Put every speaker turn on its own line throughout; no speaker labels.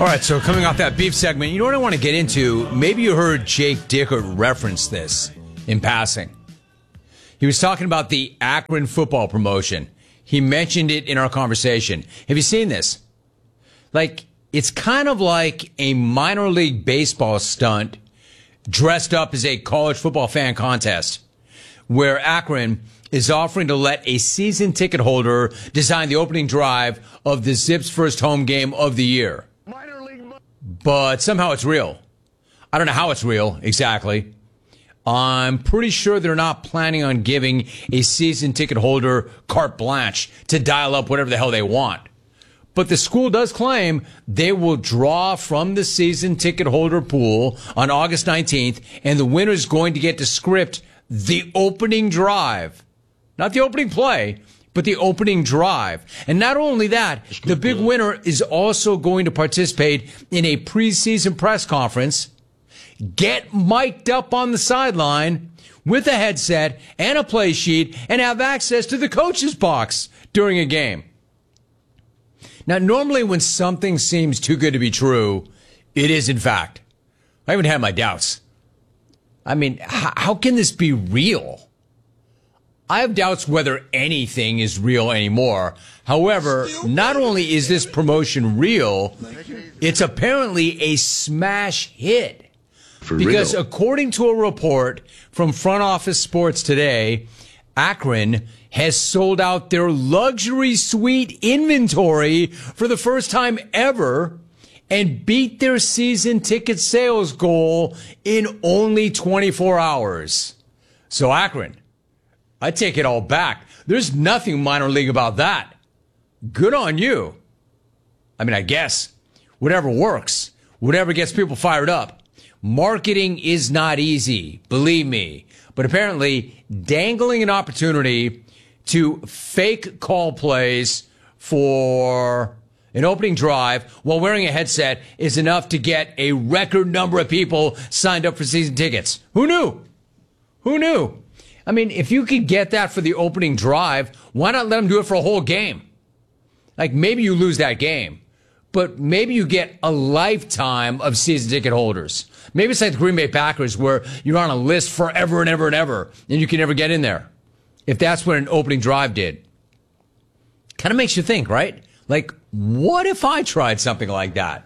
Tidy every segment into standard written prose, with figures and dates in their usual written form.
All right, so coming off that beef segment, you know what I want to get into? Maybe you heard Jake Dickert reference this in passing. He was talking about the Akron football promotion. He mentioned it in our conversation. Have you seen this? Like, it's kind of like a minor league baseball stunt dressed up as a college football fan contest, where Akron is offering to let a season ticket holder design the opening drive of the Zips' first home game of the year. But somehow it's real. I don't know how it's real exactly. I'm pretty sure they're not planning on giving a season ticket holder carte blanche to dial up whatever the hell they want. But the school does claim they will draw from the season ticket holder pool on August 19th, and the winner is going to get to script the opening drive. Not the opening play, but the opening drive. And not only that, the big winner is also going to participate in a preseason press conference, get mic'd up on the sideline with a headset and a play sheet, and have access to the coach's box during a game. Now, normally when something seems too good to be true, it is in fact. I even had my doubts. I mean, how can this be real? I have doubts whether anything is real anymore. However, not only is this promotion real, it's apparently a smash hit. Because according to a report from Front Office Sports Today, Akron has sold out their luxury suite inventory for the first time ever and beat their season ticket sales goal in only 24 hours. So Akron, I take it all back. There's nothing minor league about that. Good on you. I mean, I guess whatever works, whatever gets people fired up. Marketing is not easy, believe me. But apparently, dangling an opportunity to fake call plays for an opening drive while wearing a headset is enough to get a record number of people signed up for season tickets. Who knew? Who knew? I mean, if you could get that for the opening drive, why not let them do it for a whole game? Like, maybe you lose that game, but maybe you get a lifetime of season ticket holders. Maybe it's like the Green Bay Packers where you're on a list forever and ever and ever, and you can never get in there. If that's what an opening drive did. Kind of makes you think, right? Like, what if I tried something like that?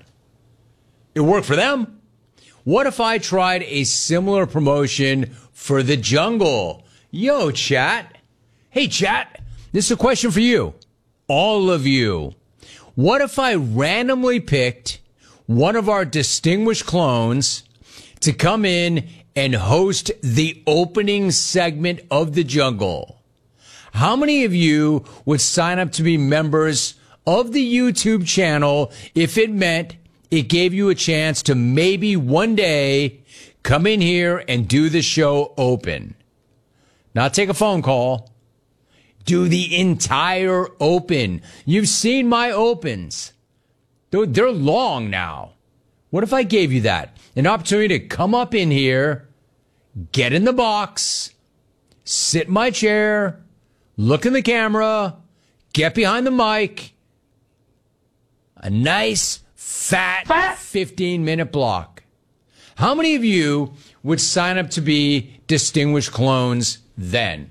It worked for them. What if I tried a similar promotion for the Jungle? Yo, chat. Hey, chat. This is a question for you. All of you. What if I randomly picked one of our distinguished clones to come in and host the opening segment of the Jungle? How many of you would sign up to be members of the YouTube channel if it meant it gave you a chance to maybe one day come in here and do the show open? Not take a phone call. Do the entire open. You've seen my opens. They're long now. What if I gave you that? An opportunity to come up in here, get in the box, sit in my chair, look in the camera, get behind the mic. A nice, fat 15-minute block. How many of you would sign up to be distinguished clones then?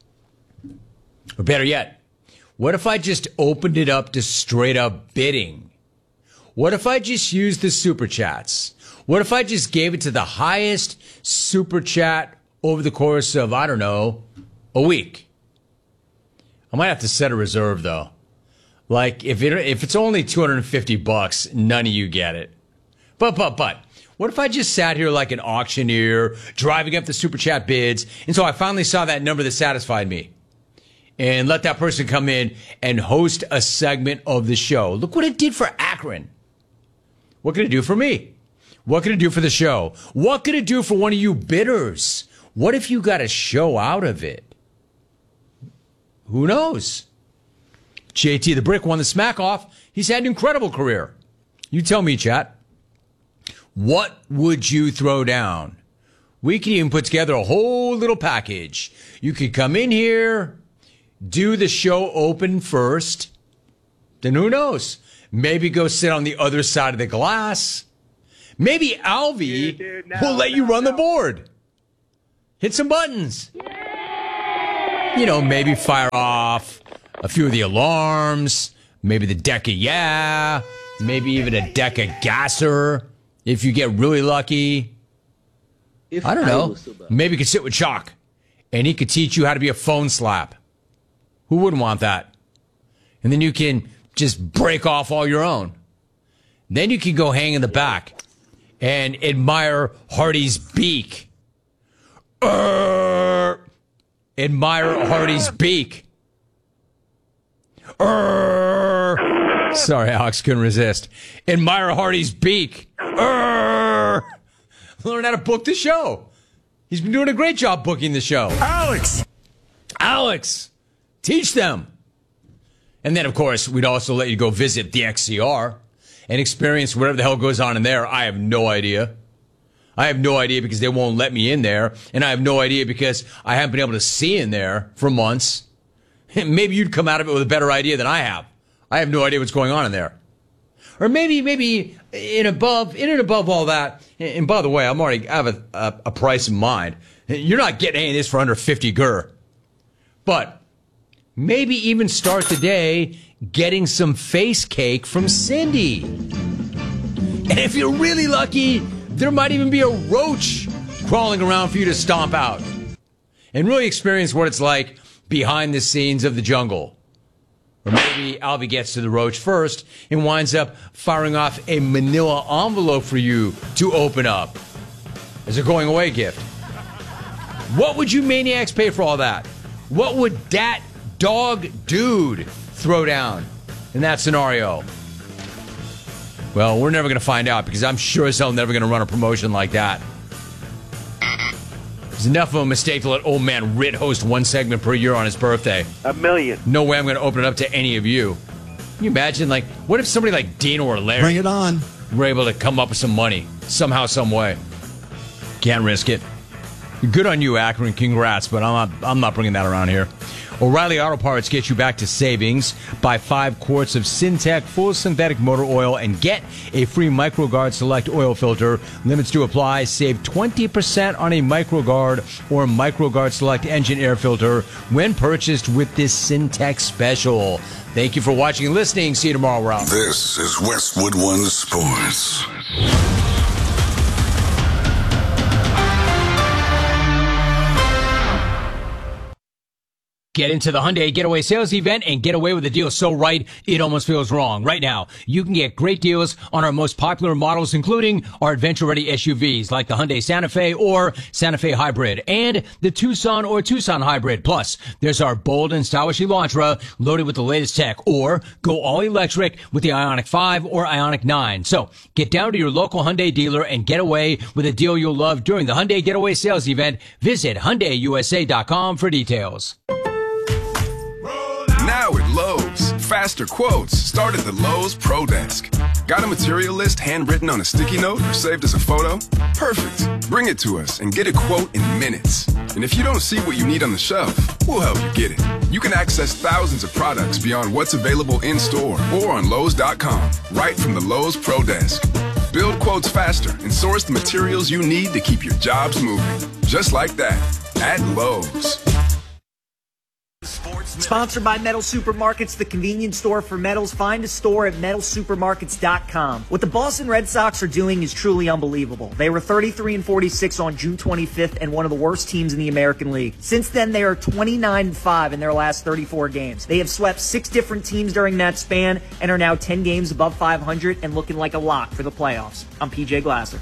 Or better yet, what if I just opened it up to straight up bidding? What if I just used the super chats? What if I just gave it to the highest super chat over the course of, I don't know, a week? I might have to set a reserve though. Like if it's only $250, none of you get it. But what if I just sat here like an auctioneer, driving up the super chat bids, and so I finally saw that number that satisfied me, and let that person come in and host a segment of the show? Look what it did for Akron. What could it do for me? What could it do for the show? What could it do for one of you bidders? What if you got a show out of it? Who knows? JT the Brick won the Smack Off. He's had an incredible career. You tell me, chat. What would you throw down? We can even put together a whole little package. You could come in here, do the show open first. Then who knows? Maybe go sit on the other side of the glass. Maybe Alvy will let you run the board. Hit some buttons. You know, maybe fire off a few of the alarms. Maybe the deck of yeah. Maybe even a deck of gasser if you get really lucky. I don't know. Maybe you could sit with Chalk and he could teach you how to be a phone slap. Who wouldn't want that? And then you can just break off all your own. Then you can go hang in the back and admire Hardy's beak. Admire Hardy's beak. Sorry, Alex, couldn't resist. Admire Hardy's beak. Learn how to book the show. He's been doing a great job booking the show. Alex, teach them. And then, of course, we'd also let you go visit the XCR and experience whatever the hell goes on in there. I have no idea. I have no idea because they won't let me in there. And I have no idea because I haven't been able to see in there for months. Maybe you'd come out of it with a better idea than I have. I have no idea what's going on in there. Or maybe in and above all that. And by the way, I have a price in mind. You're not getting any of this for under 50 gur. But maybe even start the day getting some face cake from Cindy. And if you're really lucky, there might even be a roach crawling around for you to stomp out. And really experience what it's like behind the scenes of the jungle. Or maybe Alvy gets to the roach first and winds up firing off a manila envelope for you to open up as a going away gift. What would you maniacs pay for all that? What would that dog dude throw down in that scenario? Well, we're never going to find out because I'm sure as hell never going to run a promotion like that. It's enough of a mistake to let old man Rit host one segment per year on his birthday.
$1 million.
No way I'm going to open it up to any of you. Can you imagine, like, what if somebody like Dino or Larry
Bring it on.
were able to come up with some money somehow, some way? Can't risk it. Good on you, Akron. Congrats, but I'm not bringing that around here. O'Reilly Auto Parts gets you back to savings. Buy 5 quarts of Syntec full synthetic motor oil and get a free MicroGuard Select oil filter. Limits to apply. Save 20% on a MicroGuard or MicroGuard Select engine air filter when purchased with this Syntec special. Thank you for watching and listening. See you tomorrow, Rob.
This is Westwood One Sports.
Get into the Hyundai Getaway Sales Event and get away with a deal so right, it almost feels wrong. Right now, you can get great deals on our most popular models, including our adventure-ready SUVs like the Hyundai Santa Fe or Santa Fe Hybrid and the Tucson or Tucson Hybrid. Plus, there's our bold and stylish Elantra loaded with the latest tech, or go all-electric with the Ioniq 5 or Ioniq 9. So, get down to your local Hyundai dealer and get away with a deal you'll love during the Hyundai Getaway Sales Event. Visit HyundaiUSA.com for details.
Now at Lowe's, faster quotes start at the Lowe's Pro Desk. Got a material list handwritten on a sticky note or saved as a photo? Perfect. Bring it to us and get a quote in minutes. And if you don't see what you need on the shelf, we'll help you get it. You can access thousands of products beyond what's available in store or on Lowe's.com, right from the Lowe's Pro Desk. Build quotes faster and source the materials you need to keep your jobs moving. Just like that, at Lowe's.
Sponsored by Metal Supermarkets, the convenience store for metals. Find a store at metalsupermarkets.com. What the Boston Red Sox are doing is truly unbelievable. They were 33-46 on June 25th and one of the worst teams in the American League. Since then, they are 29-5 in their last 34 games. They have swept 6 different teams during that span and are now 10 games above 500 and looking like a lock for the playoffs. I'm PJ Glasser.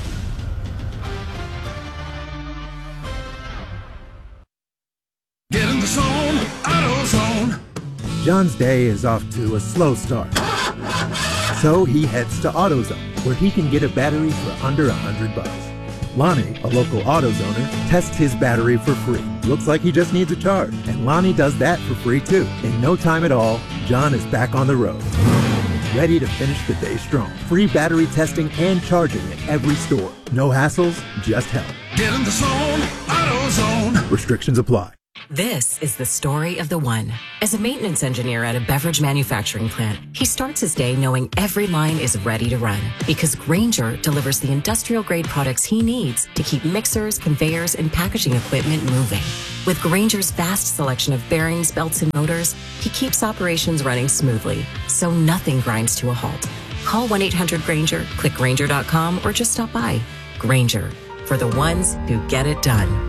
Get in the zone, AutoZone.
John's day is off to a slow start. So he heads to AutoZone, where he can get a battery for under $100. Lonnie, a local AutoZoner, tests his battery for free. Looks like he just needs a charge, and Lonnie does that for free too. In no time at all, John is back on the road, ready to finish the day strong. Free battery testing and charging at every store. No hassles, just help.
Get in the zone, AutoZone.
Restrictions apply.
This is the story of the one. As a maintenance engineer at a beverage manufacturing plant, he starts his day knowing every line is ready to run because Grainger delivers the industrial-grade products he needs to keep mixers, conveyors, and packaging equipment moving. With Grainger's vast selection of bearings, belts, and motors, he keeps operations running smoothly, so nothing grinds to a halt. Call 1-800-GRAINGER, click Grainger.com, or just stop by. Grainger, for the ones who get it done.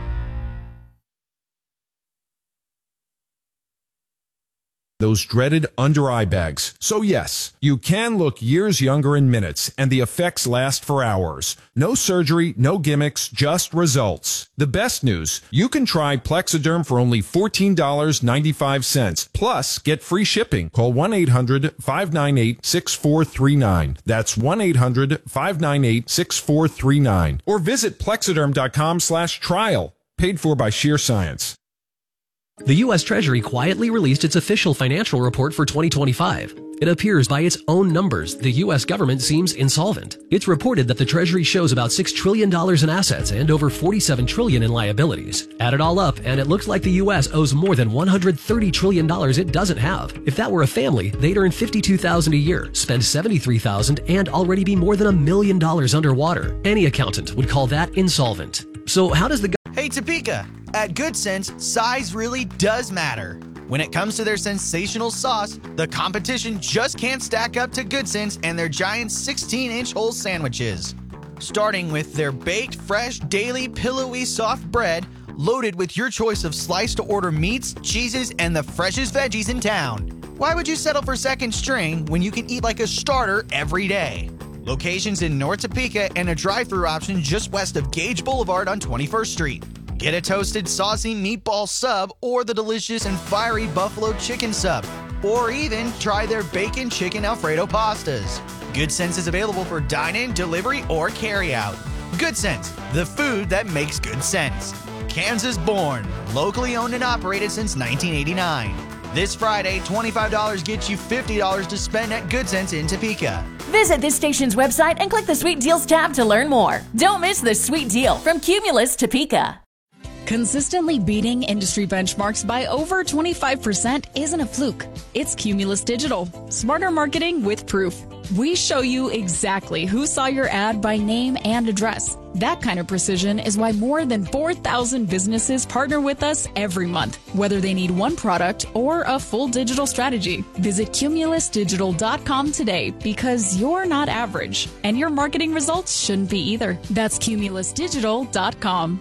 Those dreaded under-eye bags. So yes, you can look years younger in minutes, and the effects last for hours. No surgery, no gimmicks, just results. The best news, you can try Plexiderm for only $14.95. Plus, get free shipping. Call 1-800-598-6439. That's 1-800-598-6439. Or visit Plexiderm.com/trial. Paid for by Sheer Science.
The U.S. Treasury quietly released its official financial report for 2025. It appears by its own numbers, the U.S. government seems insolvent. It's reported that the Treasury shows about $6 trillion in assets and over $47 trillion in liabilities. Add it all up, and it looks like the U.S. owes more than $130 trillion it doesn't have. If that were a family, they'd earn $52,000 a year, spend $73,000, and already be more than $1 million underwater. Any accountant would call that insolvent. So how does the
Hey Topeka! At Good Sense, size really does matter. When it comes to their sensational sauce, the competition just can't stack up to Good Sense and their giant 16-inch whole sandwiches. Starting with their baked, fresh, daily, pillowy, soft bread, loaded with your choice of sliced-to-order meats, cheeses, and the freshest veggies in town. Why would you settle for second string when you can eat like a starter every day? Locations in North Topeka and a drive-thru option just west of Gage Boulevard on 21st Street. Get a toasted, saucy meatball sub or the delicious and fiery buffalo chicken sub. Or even try their bacon chicken Alfredo pastas. Good Sense is available for dine-in, delivery, or carry-out. Good Sense, the food that makes good sense. Kansas born, locally owned and operated since 1989. This Friday, $25 gets you $50 to spend at Good Sense in Topeka.
Visit this station's website and click the Sweet Deals tab to learn more. Don't miss the sweet deal from Cumulus Topeka.
Consistently beating industry benchmarks by over 25% isn't a fluke. It's Cumulus Digital. Smarter marketing with proof. We show you exactly who saw your ad by name and address. That kind of precision is why more than 4,000 businesses partner with us every month, whether they need one product or a full digital strategy. Visit cumulusdigital.com today because you're not average, and your marketing results shouldn't be either. That's cumulusdigital.com.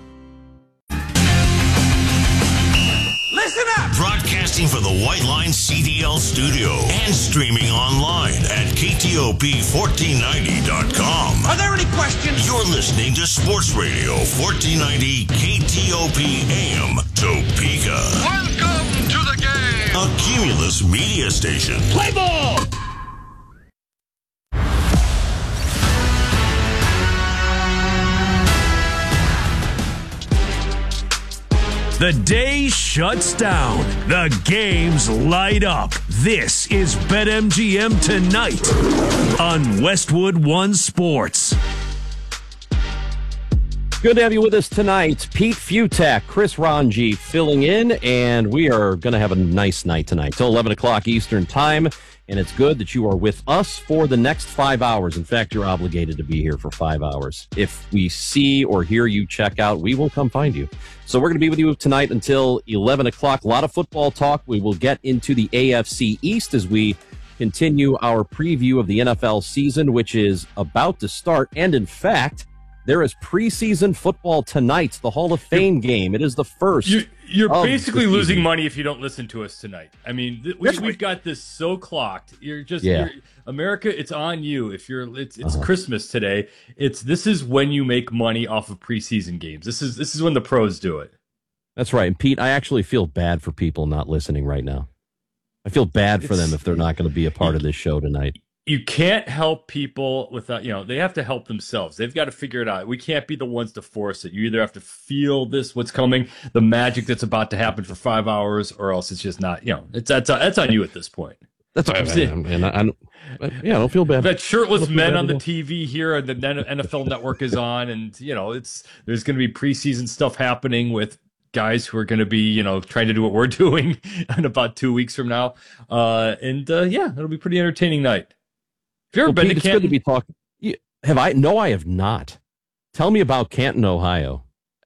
Listen up!
Broadcasting from the White Line CDL studio and streaming online at KTOP1490.com.
Are there any questions?
You're listening to Sports Radio 1490 KTOP AM Topeka.
Welcome to the game!
A Cumulus media station.
Play ball!
The day shuts down. The games light up. This is BetMGM Tonight on Westwood One Sports.
Good to have you with us tonight. Pete Futak, Chris Ranji filling in, and we are going to have a nice night tonight till 11 o'clock Eastern Time, and it's good that you are with us for the next 5 hours. In fact, you're obligated to be here for 5 hours. If we see or hear you check out, we will come find you. So we're going to be with you tonight until 11 o'clock. A lot of football talk. We will get into the AFC East as we continue our preview of the NFL season, which is about to start. And in fact, there is preseason football tonight, the Hall of Fame game. It is the first.
You're basically losing money if you don't listen to us tonight. I mean, we've got this so clocked. You're America. It's on you. If it's Christmas today. This is when you make money off of preseason games. This is when the pros do it.
That's right. And Pete, I actually feel bad for people not listening right now. I feel bad for them if they're not going to be a part of this show tonight.
You can't help people without, they have to help themselves. They've got to figure it out. We can't be the ones to force it. You either have to feel what's coming, the magic that's about to happen for 5 hours, or else it's just not, that's on you at this point.
That's what I'm saying. And I don't feel bad.
That shirtless men on the TV here, and the NFL Network is on, and there's going to be preseason stuff happening with guys who are going to be, trying to do what we're doing in about 2 weeks from now. It'll be a pretty entertaining night. Have you ever been
Pete,
to Canton?
It's good to be talking. Have I? No, I have not. Tell me about Canton, Ohio.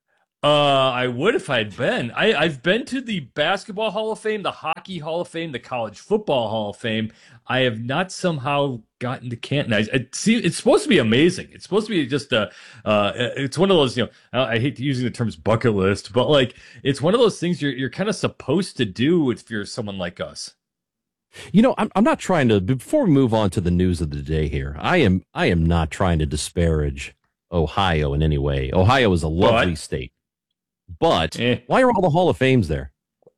I would if I'd been. I've been to the Basketball Hall of Fame, the Hockey Hall of Fame, the College Football Hall of Fame. I have not somehow gotten to Canton. It's supposed to be amazing. It's supposed to be just it's one of those, I hate using the terms bucket list, but like, it's one of those things you're kind of supposed to do if you're someone like us.
I'm not trying to, before we move on to the news of the day here, I am not trying to disparage Ohio in any way. Ohio is a lovely state. But why are all the Hall of Fames there?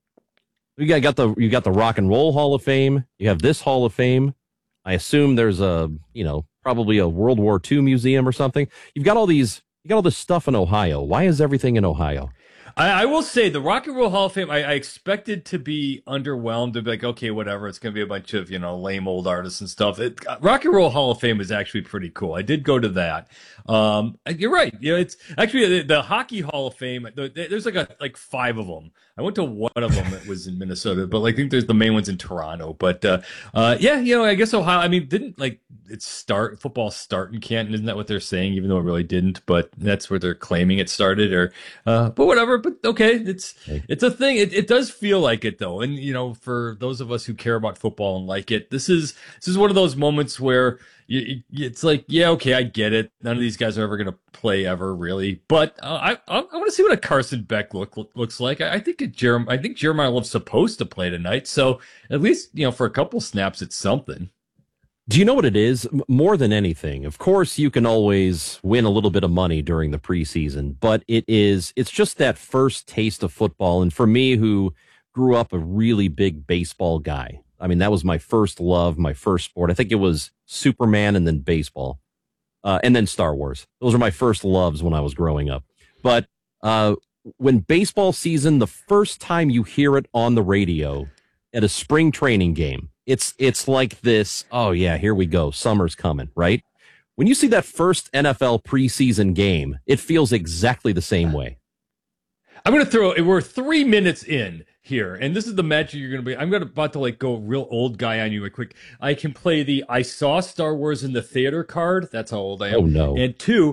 You got the Rock and Roll Hall of Fame. You have this Hall of Fame. I assume there's probably a World War II museum or something. You got all this stuff in Ohio. Why is everything in Ohio?
I will say the Rock and Roll Hall of Fame, I expected to be underwhelmed, to be like, okay, whatever. It's going to be a bunch of, lame old artists and stuff. Rock and Roll Hall of Fame is actually pretty cool. I did go to that. You're right. It's actually the Hockey Hall of Fame. There's like 5 of them. I went to one of them that was in Minnesota, but I think there's the main ones in Toronto. But I guess Ohio. I mean, didn't football start in Canton? Isn't that what they're saying? Even though it really didn't, but that's where they're claiming it started. But whatever. But okay, it's a thing. It does feel like it though, and for those of us who care about football and like it, this is one of those moments where it's like, yeah, okay, I get it. None of these guys are ever going to play ever, really. But I want to see what a Carson Beck looks like. I think Jeremiah Love's supposed to play tonight, so at least for a couple snaps, it's something.
Do you know what it is? More than anything, of course, you can always win a little bit of money during the preseason, but it's just that first taste of football. And for me, who grew up a really big baseball guy, I mean, that was my first love, my first sport. I think it was Superman and then baseball, and then Star Wars. Those are my first loves when I was growing up. But when baseball season, the first time you hear it on the radio at a spring training game, it's like this, oh yeah, here we go, summer's coming, right? When you see that first NFL preseason game, it feels exactly the same way.
I'm going to we're 3 minutes in here, and this is the match you're going to be. I'm about to go real old guy on you real quick. I can play I saw Star Wars in the theater card. That's how old I am.
Oh no.
And to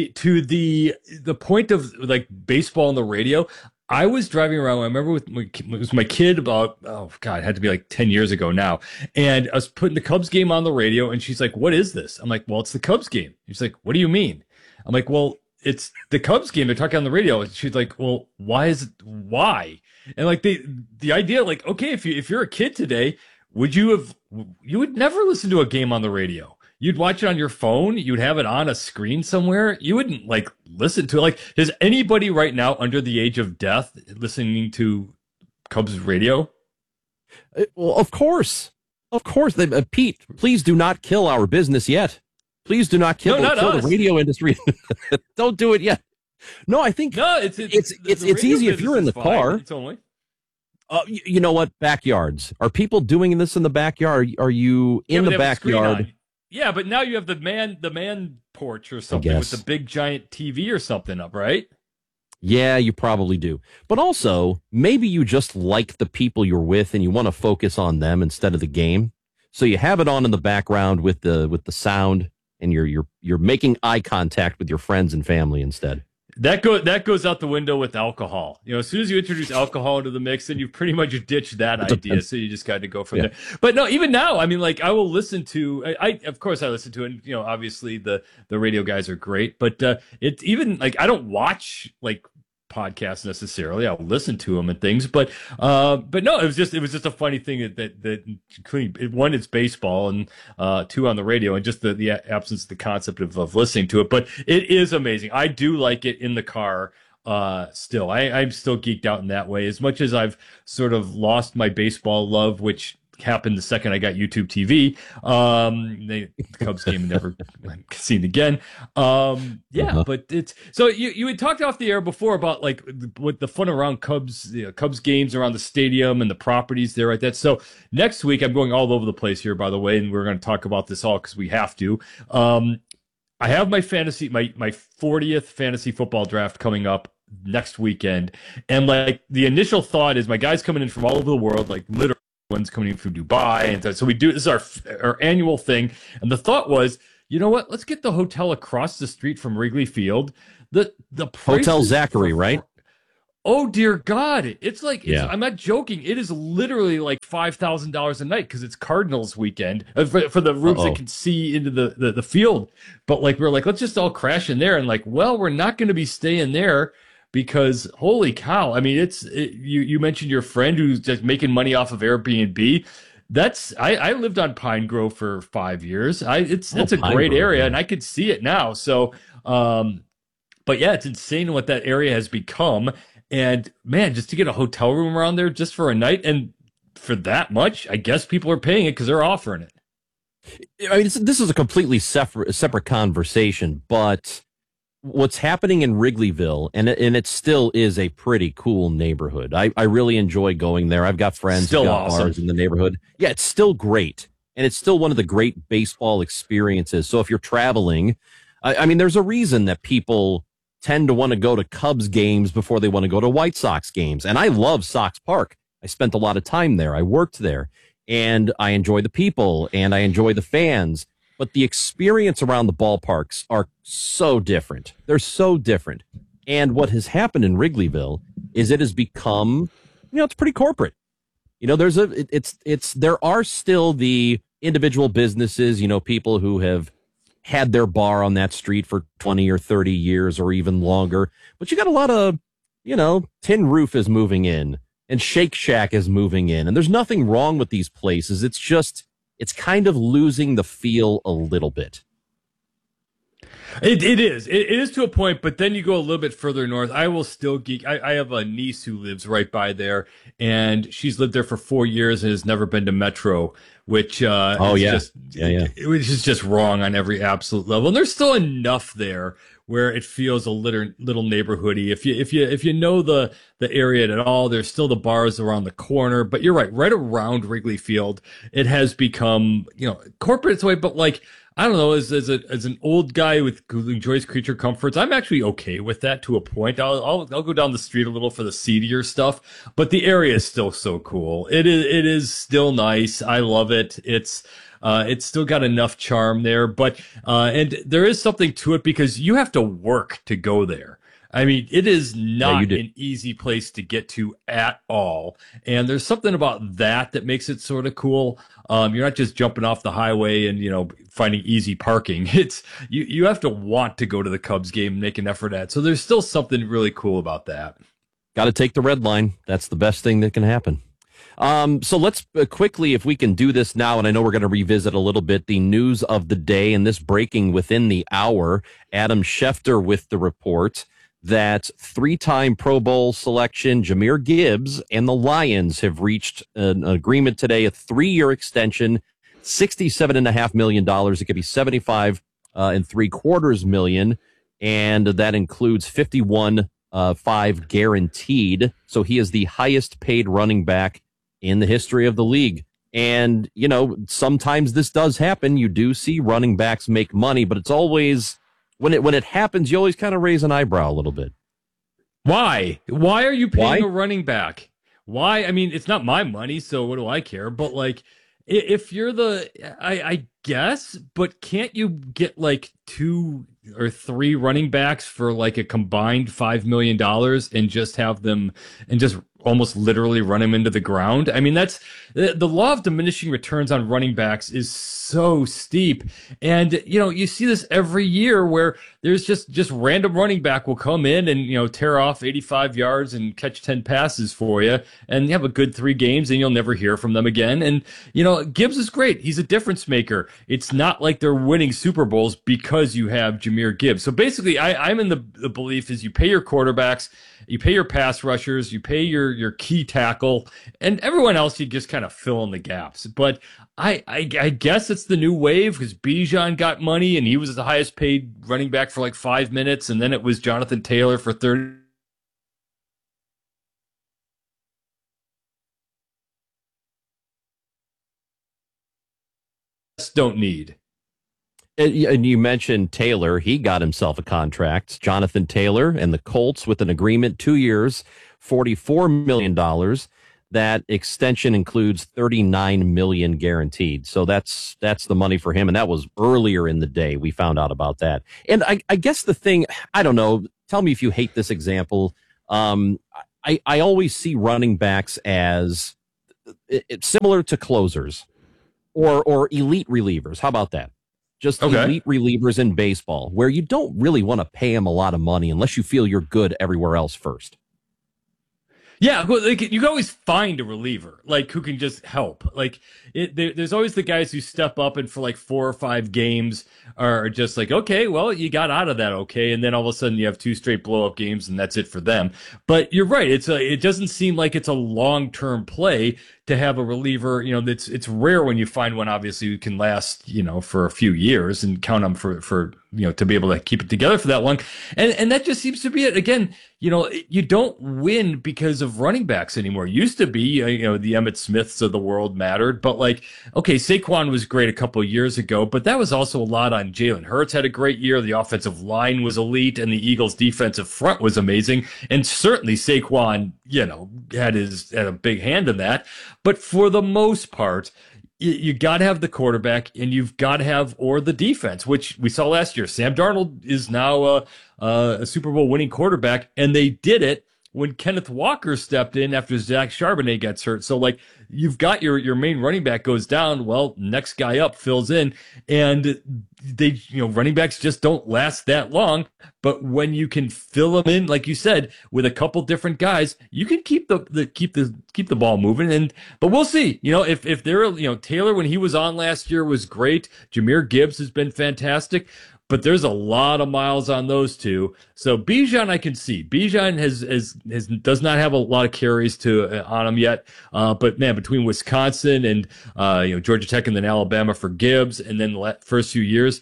the point of baseball on the radio. I was driving around. I remember it was my kid about, it had to be like 10 years ago now. And I was putting the Cubs game on the radio, and she's like, "What is this?" I'm like, "Well, it's the Cubs game." She's like, "What do you mean?" I'm like, "Well, it's the Cubs game. They're talking on the radio." And she's like, "Well, why? And the idea, okay, if you're a kid today, you would never listen to a game on the radio. You'd watch it on your phone. You'd have it on a screen somewhere. You wouldn't listen to it. Is anybody right now under the age of death listening to Cubs radio?
Well, of course. Pete, please do not kill our business yet. Please do not kill the radio industry. Don't do it yet. No, I think it's easy if you're in the car.
It's only.
You know what? Backyards. Are people doing this in the backyard? Are you in the backyard?
Yeah, but now you have the man porch or something with the big giant TV or something up, right?
Yeah, you probably do. But also, maybe you just like the people you're with and you want to focus on them instead of the game. So you have it on in the background with the sound, and you're making eye contact with your friends and family instead.
That goes out the window with alcohol. As soon as you introduce alcohol into the mix, then you pretty much ditched that idea. So you just got to go from there. But no, even now, I mean, I will listen to. Of course I listen to it. And, obviously the radio guys are great, but it's even I don't watch podcasts necessarily. I'll listen to them and things, but no, it was just a funny thing that one, it's baseball, and two, on the radio, and just the absence of the concept of listening to it. But it is amazing. I do like it in the car. Still, I'm still geeked out in that way. As much as I've sort of lost my baseball love, which happened the second I got YouTube TV. The Cubs game never seen again. But it's so you had talked off the air before about what the fun around Cubs games around the stadium and the properties there, right? That so next week I'm going all over the place here, by the way, and we're going to talk about this all because we have to. I have my 40th fantasy football draft coming up next weekend. And like the initial thought is my guys coming in from all over the world, like literally ones coming in from Dubai. And so we do, this is our annual thing. And the thought was, you know what, let's get the hotel across the street from Wrigley Field. The
Hotel Zachary, right?
Oh dear God! It's like I'm not joking. It is literally like $5,000 a night because it's Cardinals weekend for the rooms that can see into the field. But like we're like, let's just all crash in there, and like, well, we're not going to be staying there because holy cow! I mean, you mentioned your friend who's just making money off of Airbnb. I lived on Pine Grove for 5 years. It's a great area, and I could see it now. So, but yeah, it's insane what that area has become. And man, just to get a hotel room around there just for a night and for that much, I guess people are paying it because they're offering it.
I mean, this is a completely separate conversation, but what's happening in Wrigleyville, and it still is a pretty cool neighborhood. I really enjoy going there. I've got friends who got bars in the neighborhood. Yeah, it's still great. And it's still one of the great baseball experiences. So if you're traveling, I mean, there's a reason that people tend to want to go to Cubs games before they want to go to White Sox games. And I love Sox Park. I spent a lot of time there. I worked there, and I enjoy the people and I enjoy the fans. But the experience around the ballparks are so different. They're so different. And what has happened in Wrigleyville is it has become, it's pretty corporate. There are still the individual businesses, people who have had their bar on that street for 20 or 30 years or even longer. But you got a lot of, Tin Roof is moving in and Shake Shack is moving in. And there's nothing wrong with these places. It's just, it's kind of losing the feel a little bit.
It is to a point, but then you go a little bit further north. I will still geek. I have a niece who lives right by there, and she's lived there for 4 years and has never been to Metro, which which is just wrong on every absolute level. And there's still enough there where it feels a little neighborhoody. If you know the area at all, there's still the bars around the corner. But you're right around Wrigley Field, it has become corporate its way, but like. I don't know, as an old guy who enjoys creature comforts, I'm actually okay with that to a point. I'll go down the street a little for the seedier stuff, but the area is still so cool. It is still nice. I love it. It's still got enough charm there, but and there is something to it because you have to work to go there. I mean, it is not an easy place to get to at all. And there's something about that makes it sort of cool. You're not just jumping off the highway and, finding easy parking. It's you have to want to go to the Cubs game and make an effort at. So there's still something really cool about that.
Got to take the red line. That's the best thing that can happen. So let's quickly, if we can do this now, and I know we're going to revisit a little bit the news of the day and this breaking within the hour. Adam Schefter with the report that 3-time Pro Bowl selection Jahmyr Gibbs and the Lions have reached an agreement today, a 3-year extension, $67.5 million. It could be $75.75 million, and that includes $51.5 guaranteed. So he is the highest paid running back in the history of the league. And, sometimes this does happen. You do see running backs make money, but it's always... When it happens, you always kind of raise an eyebrow a little bit.
Why? Why are you paying a running back? Why? I mean, it's not my money, so what do I care? But like, if you're I guess, but can't you get like 2 or 3 running backs for like a combined $5 million and just have them and just almost literally run them into the ground? I mean, that's the law of diminishing returns on running backs is so steep. And, you see this every year where there's just random running back will come in and, tear off 85 yards and catch 10 passes for you and you have a good 3 games and you'll never hear from them again. And, Gibbs is great. He's a difference maker. It's not like they're winning Super Bowls because you have Jahmyr Gibbs. So basically I'm in the belief is you pay your quarterbacks, you pay your pass rushers, you pay your key tackle, and everyone else you just kind of fill in the gaps. But I guess it's the new wave because Bijan got money and he was the highest paid running back for like 5 minutes, and then it was Jonathan Taylor for 30. Don't need.
And you mentioned Taylor. He got himself a contract. Jonathan Taylor and the Colts with an agreement, 2 years, $44 million. That extension includes $39 million guaranteed. So that's the money for him. And that was earlier in the day we found out about that. And I guess the thing, I don't know, tell me if you hate this example. I always see running backs as it's similar to closers or elite relievers. How about that? Just elite relievers in baseball, where you don't really want to pay them a lot of money unless you feel you're good everywhere else first.
Yeah, well, like, you can always find a reliever like who can just help. Like there's always the guys who step up and for like 4 or 5 games are just like, okay, well, you got out of that, okay, and then all of a sudden you have 2 straight blow up games and that's it for them. But you're right; it doesn't seem like it's a long-term play to have a reliever. You know, it's rare when you find one, obviously, who can last, you know, for a few years and count on for you know, to be able to keep it together for that long. And that just seems to be it. Again, you know, you don't win because of running backs anymore. It used to be, you know, the Emmitt Smiths of the world mattered, but like, okay, Saquon was great a couple of years ago, but that was also a lot on Jalen Hurts had a great year. The offensive line was elite and the Eagles defensive front was amazing. And certainly Saquon, you know, had a big hand in that. But for the most part, you got to have the quarterback and you've got to have or the defense, which we saw last year. Sam Darnold is now a Super Bowl winning quarterback, and they did it when Kenneth Walker stepped in after Zach Charbonnet gets hurt. So like you've got your main running back goes down. Well, next guy up fills in, and they, you know, running backs just don't last that long. But when you can fill them in, like you said, with a couple different guys, you can keep the ball moving. But we'll see. You know, if they're, you know, Taylor when he was on last year was great. Jameer Gibbs has been fantastic. But there's a lot of miles on those two. So Bijan, I can see. Bijan does not have a lot of carries on him yet. But man, between Wisconsin and you know, Georgia Tech and then Alabama for Gibbs, and then the first few years,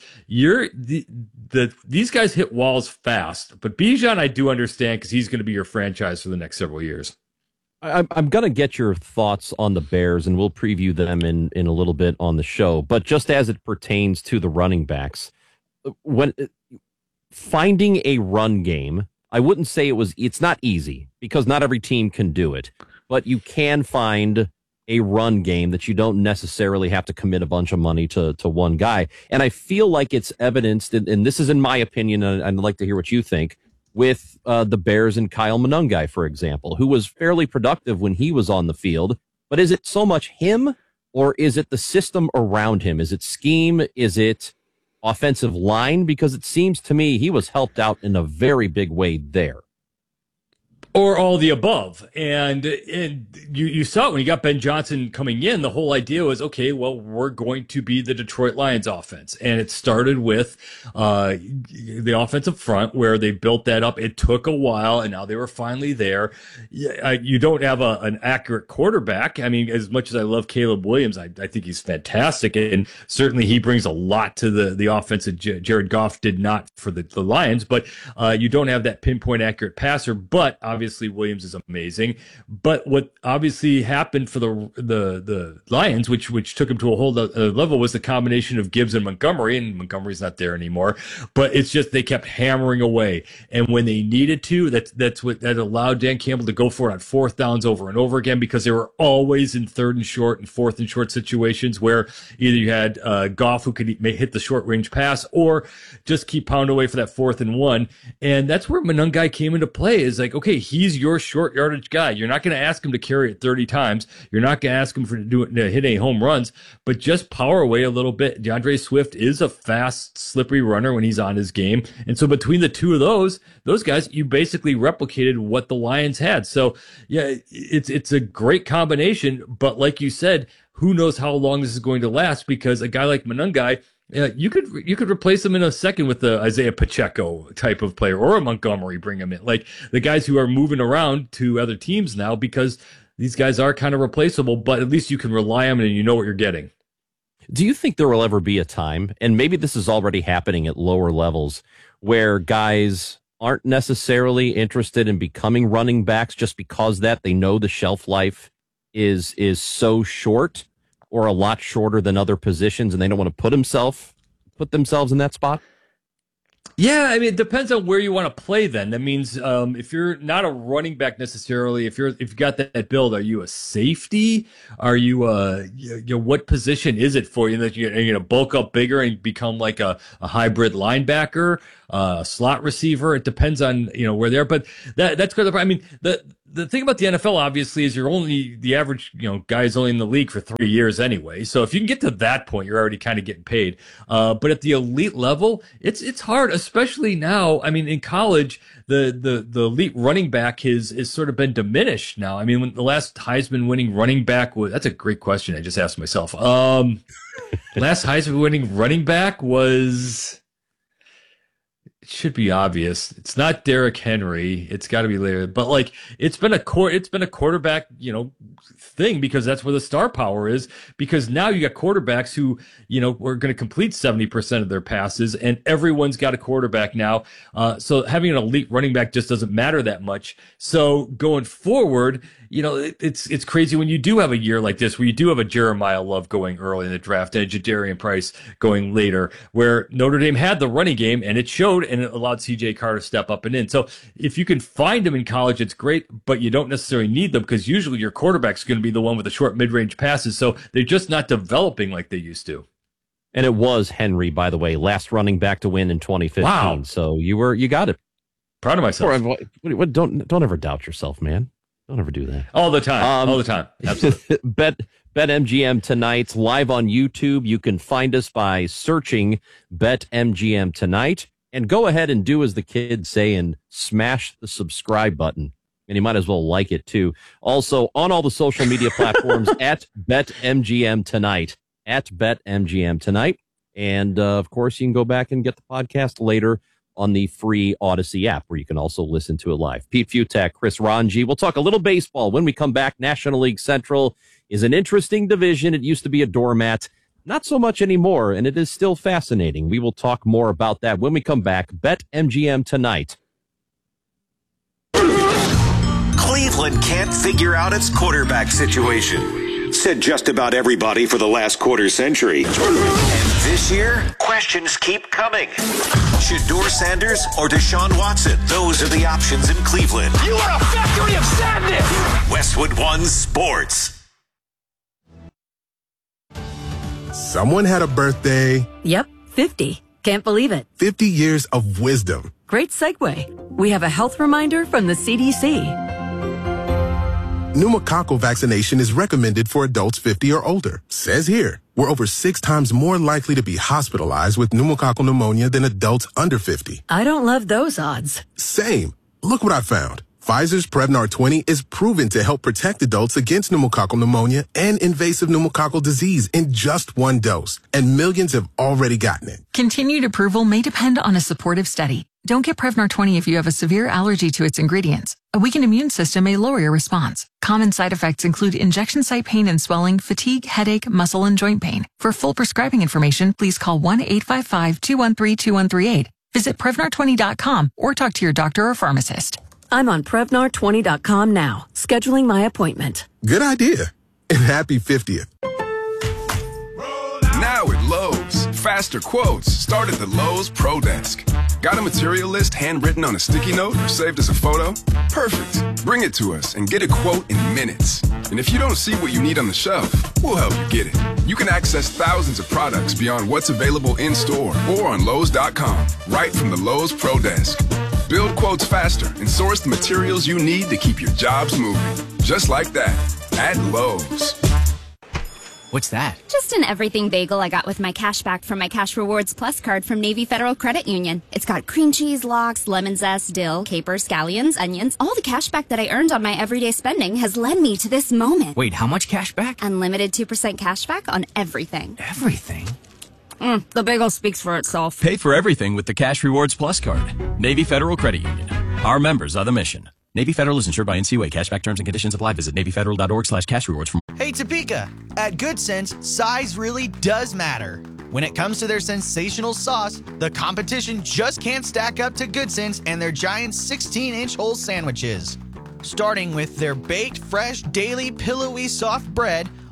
these guys hit walls fast. But Bijan, I do understand because he's going to be your franchise for the next several years.
I'm going to get your thoughts on the Bears, and we'll preview them in a little bit on the show. But just as it pertains to the running backs, when finding a run game, I wouldn't say it's not easy because not every team can do it, but you can find a run game that you don't necessarily have to commit a bunch of money to one guy. And I feel like it's evidenced, and this is in my opinion, and I'd like to hear what you think, with the Bears and Kyle Monangai, for example, who was fairly productive when he was on the field. But is it so much him, or is it the system around him? Is it scheme? Is it offensive line? Because it seems to me he was helped out in a very big way there.
Or all the above. And you saw it when you got Ben Johnson coming in. The whole idea was, okay, well, we're going to be the Detroit Lions offense. And it started with the offensive front where they built that up. It took a while, and now they were finally there. You don't have an accurate quarterback. I mean, as much as I love Caleb Williams, I think he's fantastic. And certainly he brings a lot to the offense that Jared Goff did not for the Lions. But you don't have that pinpoint accurate passer. But obviously Williams is amazing. But what obviously happened for the Lions, which took him to a whole other level, was the combination of Gibbs and Montgomery, and Montgomery's not there anymore. But it's just they kept hammering away, and when they needed to, that allowed Dan Campbell to go for it on 4th downs over and over again, because they were always in 3rd and short and 4th and short situations where either you had Goff who could hit the short range pass or just keep pounding away for that 4th and 1. And that's where Monangai came into play. Is like, okay, he's your short yardage guy. You're not going to ask him to carry it 30 times. You're not going to ask him to hit any home runs, but just power away a little bit. DeAndre Swift is a fast, slippery runner when he's on his game. And so between the two of those guys, you basically replicated what the Lions had. So yeah, it's a great combination, but like you said, who knows how long this is going to last, because a guy like Monangai, you could replace him in a second with the Isaiah Pacheco type of player, or a Montgomery, bring him in. Like the guys who are moving around to other teams now, because these guys are kind of replaceable, but at least you can rely on them and you know what you're getting.
Do you think there will ever be a time, and maybe this is already happening at lower levels, where guys aren't necessarily interested in becoming running backs just because that they know the shelf life is so short, or a lot shorter than other positions, and they don't want to put put themselves in that spot?
Yeah, I mean, it depends on where you want to play then. That means if you're not a running back necessarily, if you've got that build, are you a safety? Are you what position is it for you? That you're going to bulk up bigger and become like a hybrid linebacker, a slot receiver? It depends on, where they are. But that's good. I mean, the thing about the NFL, obviously, is the average, guy is only in the league for 3 years anyway. So if you can get to that point, you're already kind of getting paid. But at the elite level, it's hard, especially now. I mean, in college, the elite running back has sort of been diminished now. I mean, when the last Heisman winning running back that's a great question I just asked myself. Last Heisman winning running back was... It should be obvious. It's not Derrick Henry. It's got to be later. But it's been a quarterback, thing, because that's where the star power is. Because now you got quarterbacks who, are going to complete 70% of their passes, and everyone's got a quarterback now. So having an elite running back just doesn't matter that much. So going forward, it's crazy when you do have a year like this, where you do have a Jeremiah Love going early in the draft and a Jadarian Price going later, where Notre Dame had the running game and it showed, and it allowed CJ Carr to step up and in. So if you can find them in college, it's great, but you don't necessarily need them, because usually your quarterback's going to be the one with the short mid-range passes. So they're just not developing like they used to.
And it was Henry, by the way, last running back to win in 2015.
Wow.
So you got it.
Proud of myself.
Don't ever doubt yourself, man. Don't ever do that.
All the time. All the time. Absolutely.
BetMGM Tonight, live on YouTube. You can find us by searching BetMGM Tonight. And go ahead and do as the kids say and smash the subscribe button. And you might as well like it, too. Also, on all the social media platforms, at BetMGM Tonight. At BetMGM Tonight. And, of course, you can go back and get the podcast later on the free Odyssey app, where you can also listen to it live. Pete Fiutak, Chris Ranji. We'll talk a little baseball when we come back. National League Central is an interesting division. It used to be a doormat. Not so much anymore, and it is still fascinating. We will talk more about that when we come back. BetMGM Tonight.
Cleveland can't figure out its quarterback situation. Said just about everybody for the last quarter century. And this year, questions keep coming. Shedeur Sanders or Deshaun Watson? Those are the options in Cleveland.
You are a factory of sadness!
Westwood One Sports.
Someone had a birthday.
Yep, 50. Can't believe it.
50 years of wisdom.
Great segue. We have a health reminder from the CDC.
Pneumococcal vaccination is recommended for adults 50 or older. Says here, we're over 6 times more likely to be hospitalized with pneumococcal pneumonia than adults under 50.
I don't love those odds.
Same. Look what I found. Pfizer's Prevnar 20 is proven to help protect adults against pneumococcal pneumonia and invasive pneumococcal disease in just 1 dose, and millions have already gotten it.
Continued approval may depend on a supportive study. Don't get Prevnar 20 if you have a severe allergy to its ingredients. A weakened immune system may lower your response. Common side effects include injection site pain and swelling, fatigue, headache, muscle, and joint pain. For full prescribing information, please call 1-855-213-2138. Visit Prevnar20.com or talk to your doctor or pharmacist.
I'm on Prevnar20.com now, scheduling my appointment.
Good idea. And happy 50th.
Now at Lowe's, faster quotes start at the Lowe's Pro Desk. Got a material list handwritten on a sticky note or saved as a photo? Perfect. Bring it to us and get a quote in minutes. And if you don't see what you need on the shelf, we'll help you get it. You can access thousands of products beyond what's available in store or on Lowe's.com, right from the Lowe's Pro Desk. Build quotes faster and source the materials you need to keep your jobs moving. Just like that, at Lowe's.
What's that?
Just an everything bagel I got with my cash back from my Cash Rewards Plus card from Navy Federal Credit Union. It's got cream cheese, lox, lemon zest, dill, capers, scallions, onions. All the cash back that I earned on my everyday spending has led me to this moment.
Wait, how much cash back?
Unlimited 2% cash back on everything.
Everything?
The bagel speaks for itself.
Pay for everything with the Cash Rewards Plus card. Navy Federal Credit Union. Our members are the mission. Navy Federal is insured by NCUA. Cashback terms and conditions apply. Visit NavyFederal.org/cashrewards.
Hey, Topeka. At Good Sense, size really does matter. When it comes to their sensational sauce, the competition just can't stack up to Good Sense and their giant 16-inch whole sandwiches. Starting with their baked, fresh, daily, pillowy, soft bread,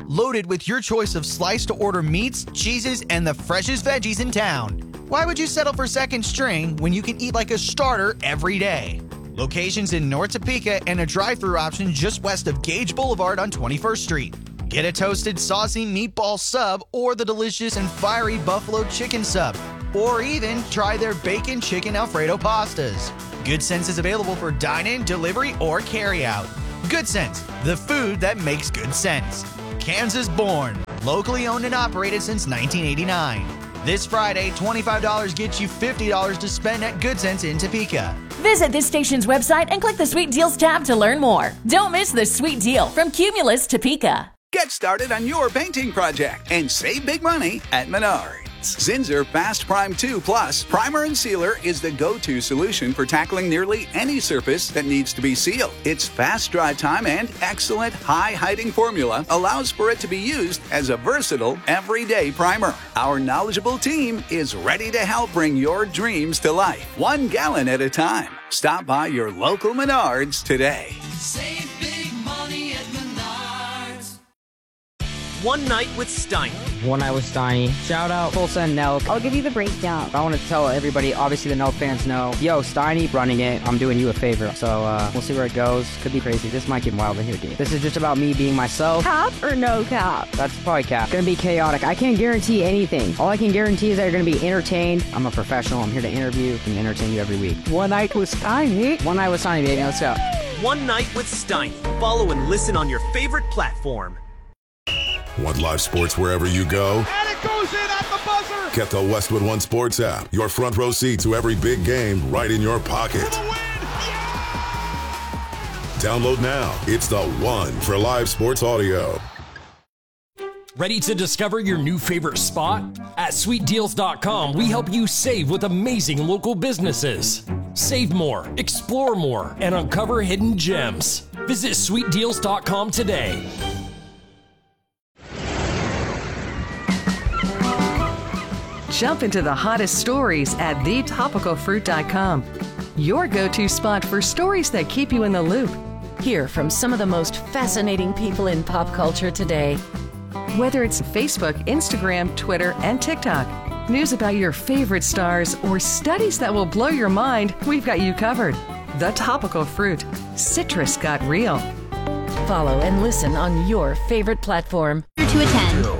loaded with your choice of sliced-to-order meats, cheeses, and the freshest veggies in town. Why would you settle for second string when you can eat like a starter every day? Locations in North Topeka and a drive-thru option just west of Gage Boulevard on 21st Street. Get a toasted saucy meatball sub or the delicious and fiery buffalo chicken sub. Or even try their bacon chicken Alfredo pastas. Good Sense is available for dine-in, delivery, or carry-out. Good Sense, the food that makes good sense. Kansas born, locally owned and operated since 1989. This Friday, $25 gets you $50 to spend at Good Sense in Topeka.
Visit this station's website and click the Sweet Deals tab to learn more. Don't miss the sweet deal from Cumulus Topeka.
Get started on your painting project and save big money at Menards. Zinsser Fast Prime 2 Plus Primer and Sealer is the go-to solution for tackling nearly any surface that needs to be sealed. Its fast dry time and excellent high-hiding formula allows for it to be used as a versatile, everyday primer. Our knowledgeable team is ready to help bring your dreams to life, 1 gallon at a time. Stop by your local Menards today.
Save big money at Menards.
One Night with Steiny.
One Night with Steiny. Shout out Full Send Nelk.
I'll give you the breakdown.
I want to tell everybody, obviously the Nelk fans know, yo, Steiny running it. I'm doing you a favor. So we'll see where it goes. Could be crazy. This might get wild in here, dude. This is just about me being myself.
Cap or no cap?
That's probably cap. Gonna be chaotic. I can't guarantee anything. All I can guarantee is that you're gonna be entertained. I'm a professional. I'm here to interview and entertain you every week.
One Night with Steiny.
One Night with Steiny, baby. Let's go.
One Night with Steiny. Follow and listen on your favorite platform.
Want live sports wherever you go?
And it goes in at the buzzer!
Get the Westwood One Sports app. Your front row seat to every big game right in your pocket. Download now. It's the one for live sports audio.
Ready to discover your new favorite spot? At SweetDeals.com, we help you save with amazing local businesses. Save more, explore more, and uncover hidden gems. Visit SweetDeals.com today.
Jump into the hottest stories at thetopicalfruit.com. Your go-to spot for stories that keep you in the loop.
Hear from some of the most fascinating people in pop culture today.
Whether it's Facebook, Instagram, Twitter, and TikTok, news about your favorite stars, or studies that will blow your mind, we've got you covered. The Topical Fruit. Citrus got real.
Follow and listen on your favorite platform.
To attend.